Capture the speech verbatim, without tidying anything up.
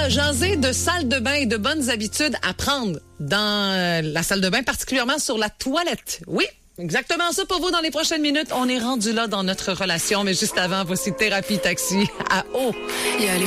va jaser de salle de bain et de bonnes habitudes à prendre dans euh, la salle de bain, particulièrement sur la toilette. Oui, exactement ça pour vous dans les prochaines minutes. On est rendu là dans notre relation, mais juste avant, voici Thérapie Taxi à eau.